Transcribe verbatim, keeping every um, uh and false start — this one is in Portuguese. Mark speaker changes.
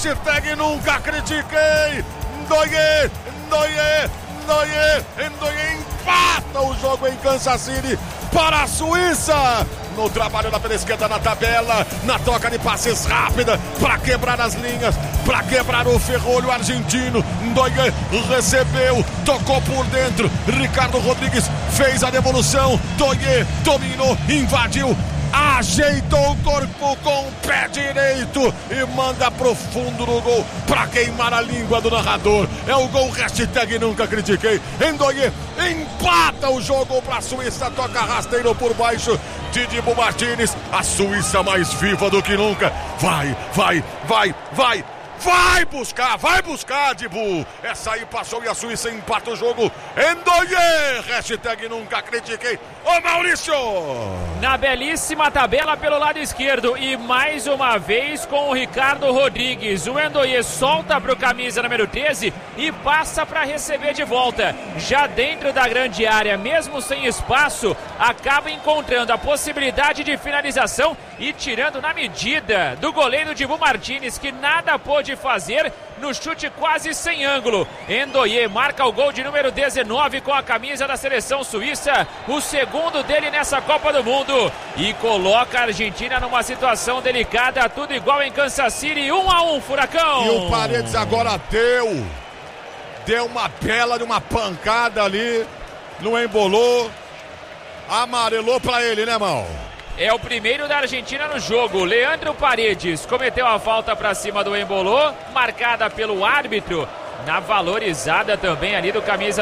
Speaker 1: hashtag nunca critiquei. Ndoye, Ndoye, Ndoye, Ndoye empata o jogo em Kansas City para a Suíça. No trabalho na pela esquerda na tabela, na troca de passes rápida para quebrar as linhas, para quebrar o ferrolho argentino. Ndoye recebeu, tocou por dentro. Ricardo Rodrigues fez a devolução. Ndoye dominou, invadiu, ajeitou o corpo com o pé direito e manda pro fundo do gol pra queimar a língua do narrador. É o gol, hashtag nunca critiquei. Ndoye empata o jogo pra Suíça, toca rasteiro por baixo. Didibu Martínez, a Suíça mais viva do que nunca. Vai, vai, vai, vai. Vai buscar, vai buscar, Dibu. Essa aí passou e a Suíça empata o jogo. Ndoye, hashtag nunca critiquei. Ô Maurício!
Speaker 2: Na belíssima tabela pelo lado esquerdo e mais uma vez com o Ricardo Rodrigues. O Ndoye solta para o camisa número treze e passa para receber de volta. Já dentro da grande área, mesmo sem espaço, acaba encontrando a possibilidade de finalização e tirando na medida do goleiro Dibu Martínez, que nada pôde fazer no chute quase sem ângulo. Ndoye marca o gol de número dezenove com a camisa da seleção suíça, o segundo dele nessa Copa do Mundo, e coloca a Argentina numa situação delicada, tudo igual em Kansas City, um a um, Furacão.
Speaker 1: E o Paredes agora deu deu uma bela de uma pancada ali, não embolou, amarelou pra ele, né, Mal?
Speaker 2: É o primeiro da Argentina no jogo. Leandro Paredes cometeu a falta para cima do Embolô, marcada pelo árbitro, na valorizada também ali do camisa